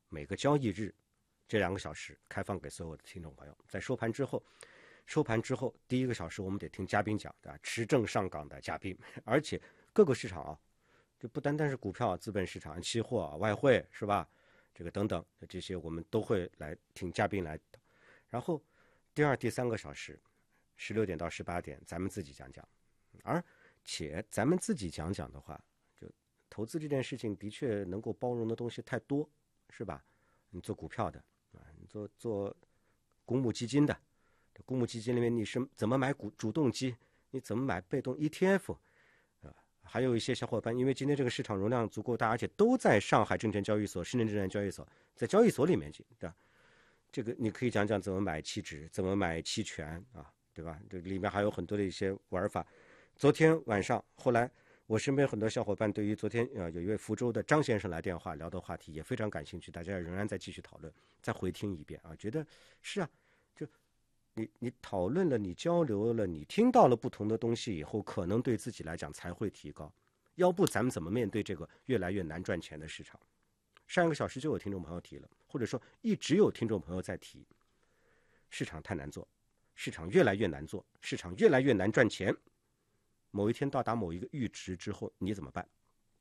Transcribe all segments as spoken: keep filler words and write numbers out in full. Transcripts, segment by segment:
每个交易日这两个小时开放给所有的听众朋友。在收盘之后，收盘之后第一个小时我们得听嘉宾讲的，持证上岗的嘉宾，而且各个市场啊，就不单单是股票、资本市场、期货、外汇，是吧？这个等等这些我们都会来听嘉宾来。然后第二、第三个小时，十六点到十八点，咱们自己讲讲。而且咱们自己讲讲的话，就投资这件事情的确能够包容的东西太多，是吧？你做股票的啊，你做做公募基金的，公募基金里面你是怎么买股主动基，你怎么买被动 E T F 啊？还有一些小伙伴，因为今天这个市场容量足够大，而且都在上海证券交易所、深圳证券交易所，在交易所里面进，对吧？这个你可以讲讲怎么买期指，怎么买期权啊，对吧？这里面还有很多的一些玩法。昨天晚上，后来我身边很多小伙伴对于昨天呃有一位福州的张先生来电话聊的话题也非常感兴趣，大家仍然在继续讨论，再回听一遍啊，觉得是啊，就你你讨论了，你交流了，你听到了不同的东西以后，可能对自己来讲才会提高。要不咱们怎么面对这个越来越难赚钱的市场？上一个小时就有听众朋友提了，或者说一直有听众朋友在提，市场太难做，市场越来越难做，市场越来越难赚钱。某一天到达某一个阈值之后，你怎么办？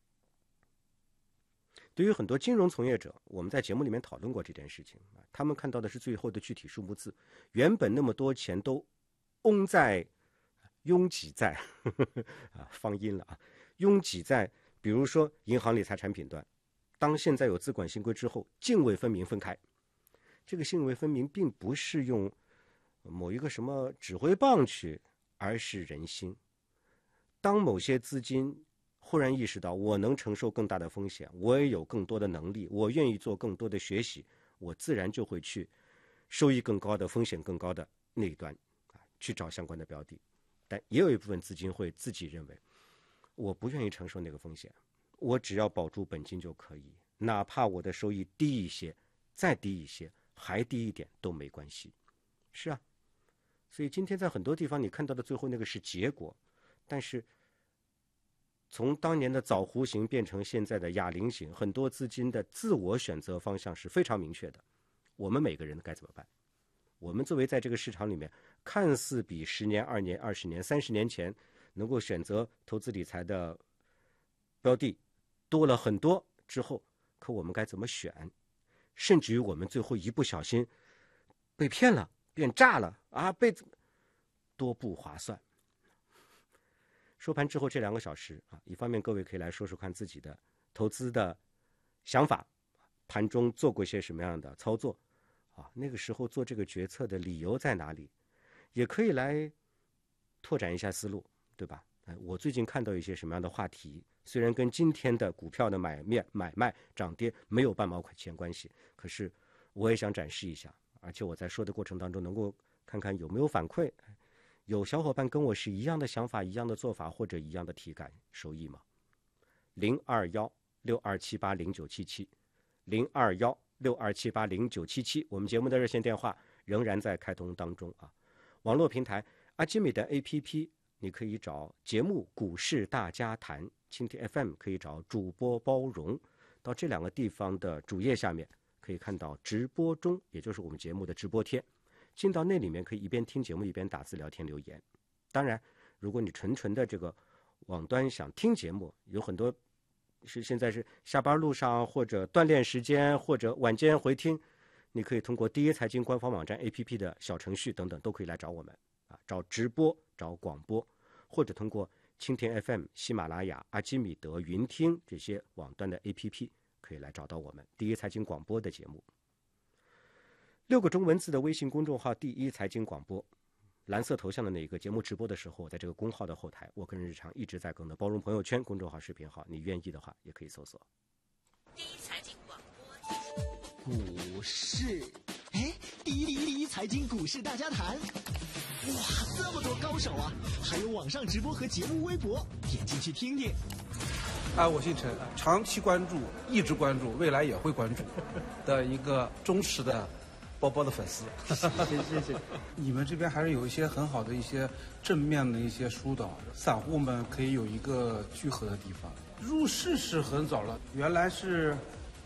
对于很多金融从业者，我们在节目里面讨论过这件事情，他们看到的是最后的具体数目字，原本那么多钱都拥在拥挤在呵呵啊放音了啊，拥挤在比如说银行理财产品端，当现在有资管新规之后，泾渭分明分开。这个泾渭分明并不是用某一个什么指挥棒去，而是人心。当某些资金忽然意识到我能承受更大的风险，我也有更多的能力，我愿意做更多的学习，我自然就会去收益更高的、风险更高的那一端去找相关的标的。但也有一部分资金会自己认为，我不愿意承受那个风险，我只要保住本金就可以，哪怕我的收益低一些，再低一些，还低一点都没关系。是啊，所以今天在很多地方你看到的最后那个是结果，但是从当年的枣弧形变成现在的哑铃形，很多资金的自我选择方向是非常明确的。我们每个人该怎么办？我们作为在这个市场里面看似比十年、二年、二十年、三十年前能够选择投资理财的标的多了很多之后，可我们该怎么选？甚至于我们最后一不小心被骗了、变炸了啊，被多不划算。收盘之后这两个小时啊，一方面各位可以来说说看自己的投资的想法，盘中做过些什么样的操作啊，那个时候做这个决策的理由在哪里，也可以来拓展一下思路，对吧？哎，我最近看到一些什么样的话题，虽然跟今天的股票的买面买卖涨跌没有半毛钱关系，可是我也想展示一下，而且我在说的过程当中能够看看有没有反馈，有小伙伴跟我是一样的想法、一样的做法或者一样的体感收益吗？零二幺六二七八零九七七，零二幺六二七八零九七七，我们节目的热线电话仍然在开通当中啊。网络平台阿基米的 A P P， 你可以找节目股市大家谈，蜻蜓 F M 可以找主播包容，到这两个地方的主页下面可以看到直播中，也就是我们节目的直播贴。进到那里面可以一边听节目一边打字聊天留言。当然如果你纯纯的这个网端想听节目，有很多是现在是下班路上或者锻炼时间或者晚间回听，你可以通过第一财经官方网站 A P P 的小程序等等都可以来找我们啊，找直播找广播，或者通过蜻蜓 F M、 喜马拉雅、阿基米德、云听这些网端的 A P P 可以来找到我们第一财经广播的节目。六个中文字的微信公众号第一财经广播，蓝色头像的那一个节目直播的时候，在这个公号的后台，我跟日常一直在更的包容朋友圈公众号视频号，你愿意的话也可以搜索第一财经广播。 股市，哎，第一第一第一财经股市大家谈，哇，这么多高手啊！还有网上直播和节目微博，点进去听听。 啊，我姓陈，长期关注，一直关注，未来也会关注的一个忠实的包包的粉丝。 谢谢谢谢。 你们这边还是有一些很好的一些正面的一些疏导，散户们可以有一个聚合的地方。入市是很早了，原来是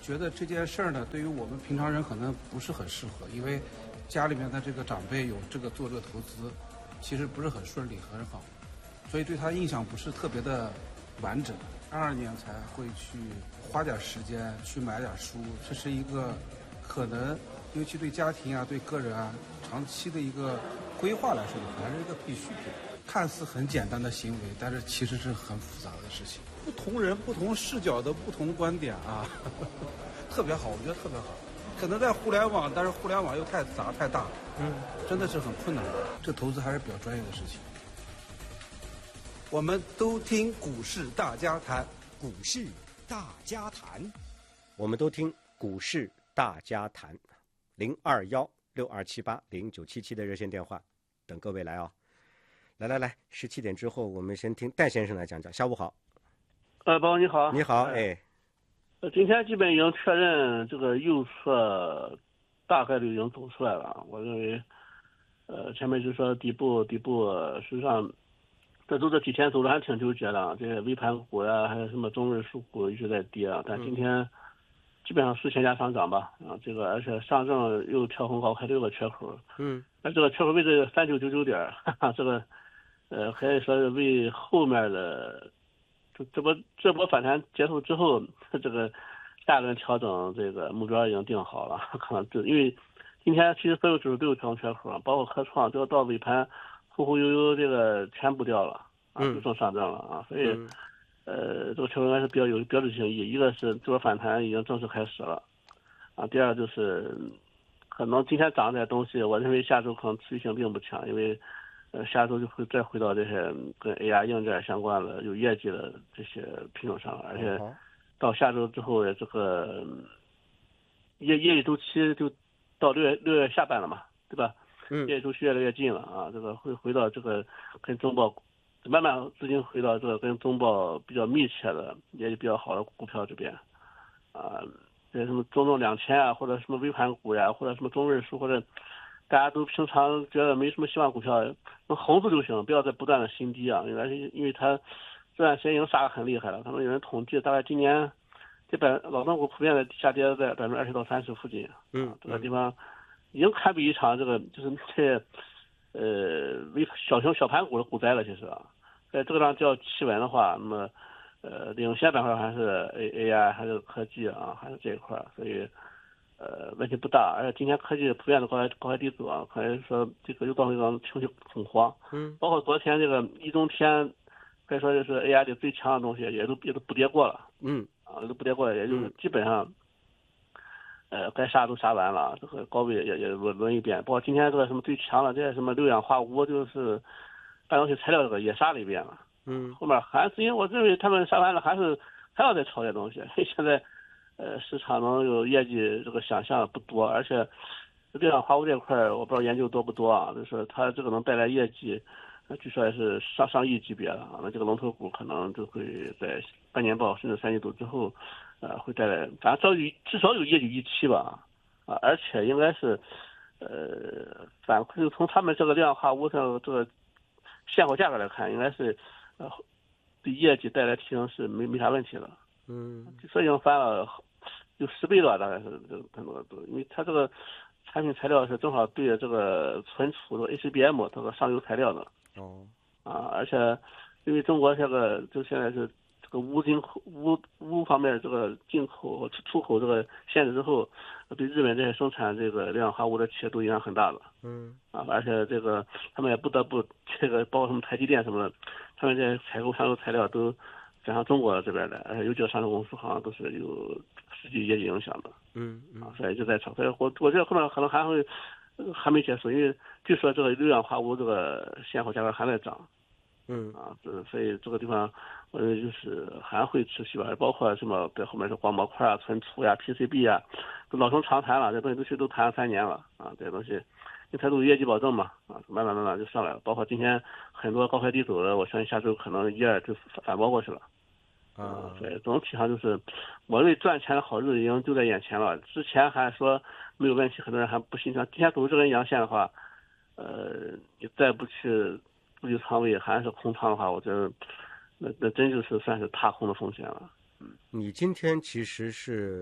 觉得这件事儿呢，对于我们平常人可能不是很适合，因为家里面的这个长辈有这个做这个投资，其实不是很顺利很好，所以对他印象不是特别的完整。二二年才会去花点时间去买点书，这是一个可能，尤其对家庭啊、对个人啊长期的一个规划来说，还是一个必需品。看似很简单的行为，但是其实是很复杂的事情。不同人、不同视角的不同观点啊，呵呵特别好，我觉得特别好。可能在互联网，但是互联网又太杂太大，嗯，真的是很困难的。这投资还是比较专业的事情。我们都听股市大家谈， 股市大家谈， 我们都听股市大家谈，零二幺六二七八零九七七的热线电话，等各位来啊、哦！来来来，十七点之后，我们先听戴先生来讲讲。下午好。 呃，包你好。 你好，哎。 呃，今天基本已经确认这个右侧大概率已经走出来了。我认为，呃，前面就说底部底部，实际上。这走这几天走的还挺纠结的，这些微盘股呀、啊，还有什么中日数股一直在跌啊，但今天基本上四千家上涨吧，啊，这个而且上证又跳红高开了个缺口，嗯，那这个缺口位置三九九九点，哈哈，这个呃可以说是为后面的这这波这波反弹结束之后，这个下轮调整这个目标已经定好了，可能这因为今天其实所有指数都有跳空缺口，包括科创，这个到尾盘。忽忽悠悠，这个全部掉了啊，就剩上证了啊，所以，嗯、呃，这个缺口应该是比较有标志性意义。一个是这波反弹已经正式开始了，啊，第二就是可能今天涨这些东西，我认为下周可能持续性并不强，因为，呃，下周就会再回到这些跟 A I 硬件相关的有业绩的这些品种上，而且到下周之后，这个业业绩周期就到六月六月下半了嘛，对吧？业绩周期越来越近了啊，这个会回到这个跟中报慢慢资金回到这个跟中报比较密切的业绩比较好的股票这边啊，这什么中证两千啊，或者什么微盘股呀，或者什么中日数，或者大家都平常觉得没什么希望股票，能红字就行，不要再不断的新低啊，因为因为它这段时间已经杀得很厉害了，他们有人统计大概今年这百老中股普遍的下跌在百分之二十到三十附近，嗯，这个地方。已经堪比一场这个就是这呃微小型小盘股的股灾了，其实啊，在这个上叫企稳的话，那么呃领先板块还是 A A I 还是科技啊，还是这一块，所以呃问题不大。而且今天科技普遍的高开高开低走啊，可以说这个又造成一种情绪恐慌。嗯，包括昨天这个一中天，可以说就是 A I 里最强的东西，也都也都不跌过了。嗯，啊都不跌过了，也就是基本上。呃，该杀都杀完了，这个高位也也轮轮一遍。包括今天这个什么最强的这些什么六氧化钨，就是半导体材料这个也杀了一遍了。嗯，后面还是因为我认为他们杀完了，还是还要再炒些东西。现在呃市场能有业绩这个想象不多，而且六氧化钨这块我不知道研究多不多啊，就是它这个能带来业绩，据说也是上上亿级别的啊。那这个龙头股可能就会在半年报甚至三季度之后。呃，会带来，反正至少有至少有业绩预期吧，啊，而且应该是，呃，反馈从他们这个六氧化钨上这个现货价格来看，应该是，呃，对业绩带来提升是没没啥问题的。嗯，这已经翻了有十倍了，大概是这个很多都，因为它这个产品材料是正好对着这个存储这个 A C B M 这个上游材料的。哦。啊，而且因为中国这个就现在是。这个钨进口钨钨方面这个进口和出口这个限制之后，对日本这些生产这个六氧化钨的企业都影响很大的。嗯。啊，而且这个他们也不得不这个包括什么台积电什么的，他们这些采购上游材料都转向中国这边来，而且有几个上市公司好像都是有实际业绩影响的。嗯。啊，所以就在炒，所以我我觉得后面可能还会还没结束，因为据说这个六氧化钨这个现货价格还在涨。嗯啊，这所以这个地方，我认为就是还会持续吧，包括什么在后面是光模块啊、存储呀、P C B 啊，都老生常谈了，这东西都是都谈了三年了啊，这些东西，因为它都有业绩保证嘛，啊，慢慢慢慢就上来了。包括今天很多高开低走的，我相信下周可能一二就反包过去了。啊，所以总体上就是，我认为赚钱的好日子已经就在眼前了。之前还说没有问题，很多人还不信。像今天走这根阳线的话，呃，你再不去。布局仓位还是空仓的话，我觉得那那真就是算是踏空的风险了。 嗯，你今天其实是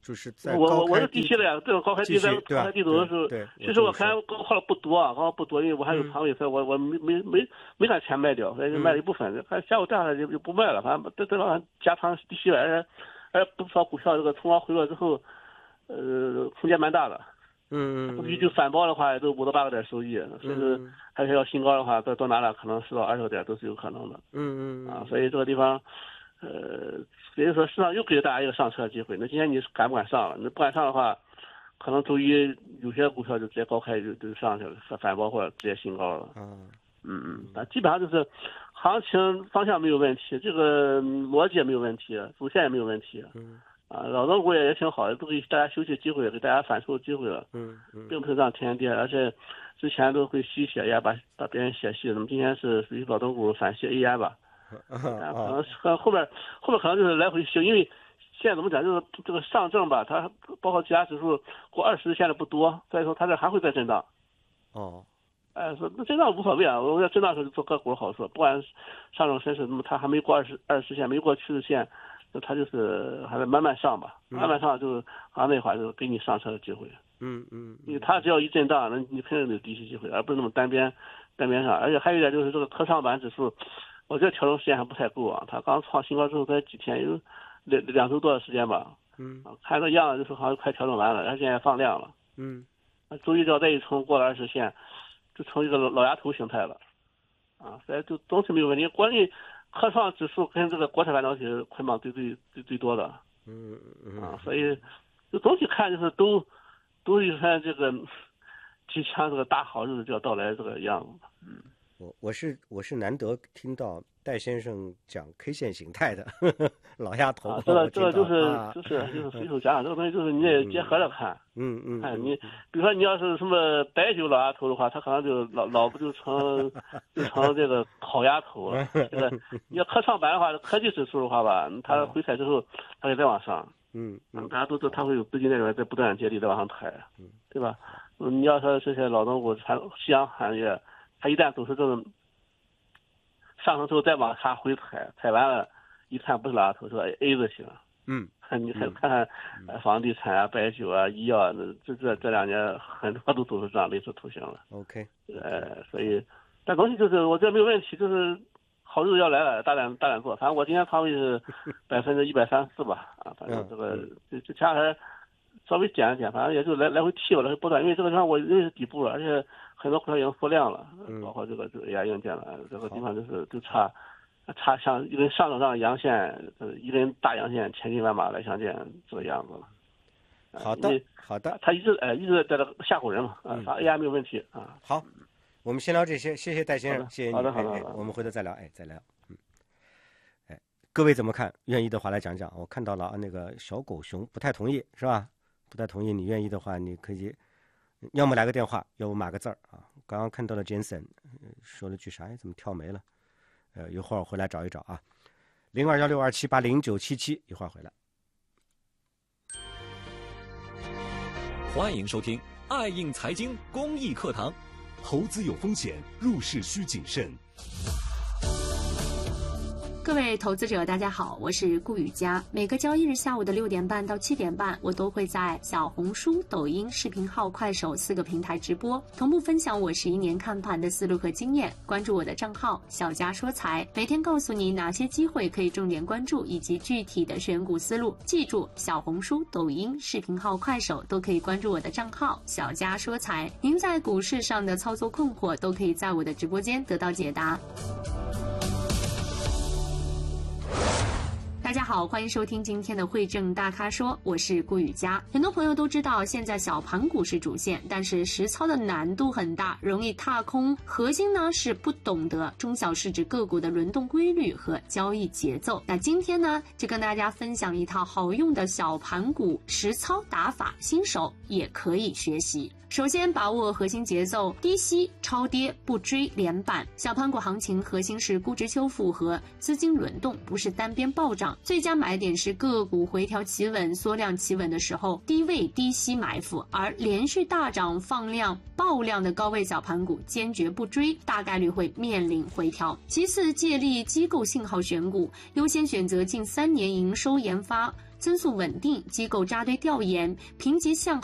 就是在我我我高开低是低吸的呀，这种高开低在继续对吧高开低走的时候， 对对其实我我这么看高靠的不多啊，高靠不多，因为我还有仓位，所以我我没没没没敢全卖掉，所以就卖了一部分，还下午这样就就不卖了，反正这这样加仓低吸了，而且而且不少股票这个冲高回落之后，呃，空间蛮大的。 嗯估计就反包的话，也都五到八个点收益，甚至还是要新高的话，再多拿了可能十到二十个点都是有可能的。 嗯嗯啊，所以这个地方，呃，也就是说市场又给了大家一个上车的机会。那今天你敢不敢上了？你不敢上的话，可能周一有些股票就直接高开就就上去了，反包或者直接新高了。 啊嗯嗯，啊，基本上就是行情方向没有问题，这个逻辑也没有问题，主线也没有问题。 嗯。 啊，老多股也也挺好的，都给大家休息机会，给大家反抽机会了。 嗯嗯， 并不是这样天天跌，而且之前都会吸血压，把把别人血吸。那么今天是属于老东股反吸 A 压吧？ 啊可能和后边后边可能就是来回修，因为现在怎么讲，就是这个上证吧，它包括其他指数过二十现在不多，所以说它这还会再震荡。 哦。 哎，说那震荡无所谓啊，我要震荡时候就做个股好处，不管上证深市，那么它还没过二十二十线，没过趋势线。那它就是还在慢慢上吧，慢慢上就是好像那会儿就给你上车的机会。 嗯嗯， 因为它只要一震荡，那你肯定有低吸机会，而不是那么单边单边上。而且还有一点就是这个科创板指数，我觉得调整时间还不太够啊。它刚创新高之后才几天，有两两周多的时间吧。 嗯， 看这样就是好像快调整完了，而且现在放量了。 嗯， 周一只要再一冲过了二十线，就成一个老老丫头形态了。啊，所以就总体没有问题。国内科创指数跟这个国产半导体捆绑最最最最多的， 嗯嗯啊，所以就总体看就是都都有看这个即将这个大好日子就要到来这个样子。嗯， 我我是我是难得听到戴先生讲 K 线形态的，呵呵老丫头。 啊，这个这个就是、 啊、 就是就是随手讲讲这个东西，就是你得结合着看。 嗯嗯， 看你，比如说你要是什么白酒老丫头的话，他可能就老老不就成就成这个好丫头了。这个你要科创板的话，科技指数的话吧，它回踩之后，它会再往上。 嗯嗯， 大家都知道它会有资金在里面在不断接力再往上抬，嗯，对吧？嗯，你要说这些老东股、传夕阳行业，它一旦走出这种上升之后再往下回踩，踩完了，一看不是老丫头，是个 A 字形。 嗯， 你看看看，呃，房地产啊、白酒啊、医药啊，这这这两年很多都走出这样类似图形了。 OK， 呃，所以，但东西就是我觉得没有问题，就是好日子要来了，大胆大胆做。反正我今天仓位是百分之一百三十四吧，啊，反正这个这这前两天稍微减了减，反正也就来来回踢吧，来回波段，因为这个地方我认为是底部了，而且很多股票已经缩量了，包括这个这个 A I 硬件了，这个地方就是就差。差像一根上涨上的阳线，一根大阳线，千军万马来相见这个样子了。 好的，好的， 他一直哎一直在这吓唬人嘛，啊，反正 A I 没有问题啊。 好，我们先聊这些，谢谢戴先生，谢谢你。 好的，好的，好的。 我们回头再聊，哎，再聊。嗯，哎，各位怎么看？愿意的话来讲讲。我看到了那个小狗熊不太同意，是吧？不太同意，你愿意的话，你可以要么来个电话，要么码个字儿啊。刚刚看到了 Jensen 说了句啥呀？怎么跳没了？呃，一会儿回来找一找啊，零二幺六二七八零九七七，一会儿回来。 欢迎收听爱映财经公益课堂。 投资有风险，入市需谨慎。 各位投资者，大家好，我是顾雨佳。每个交易日下午的六点半到七点半，我都会在小红书、抖音、视频号、快手四个平台直播，同步分享我十一年看盘的思路和经验。关注我的账号小佳说财，每天告诉你哪些机会可以重点关注，以及具体的选股思路。记住，小红书、抖音、视频号、快手都可以关注我的账号小佳说财。您在股市上的操作困惑，都可以在我的直播间得到解答。大家好，欢迎收听今天的汇证大咖说，我是顾雨佳。很多朋友都知道，现在小盘股是主线，但是实操的难度很大，容易踏空。核心呢是不懂得中小市值个股的轮动规律和交易节奏。那今天呢，就跟大家分享一套好用的小盘股实操打法，新手也可以学习。首先把握核心节奏，低吸超跌不追连板。小盘股行情核心是估值修复和资金轮动，不是单边暴涨。最佳买点是个股回调企稳、缩量企稳的时候，低位低吸埋伏，而连续大涨放量爆量的高位小盘股坚决不追，大概率会面临回调。其次，借力机构信号选股，优先选择近三年营收研发增速稳定，机构扎堆调研，评级向